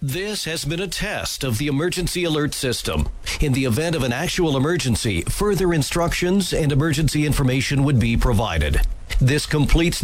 This has been a test of the emergency alert system. In the event of an actual emergency, further instructions and emergency information would be provided. This completes